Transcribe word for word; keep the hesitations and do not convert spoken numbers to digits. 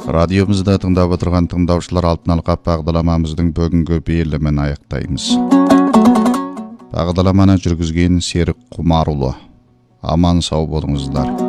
Радиомызда тыңдап отырған тыңдаушылар алтын алқа бағдарламамыздың бүгінгі бөлімін аяқтаймыз. Бағдарламаны жүргізген Серік Құмарұлы. Аман сау болыңыздар.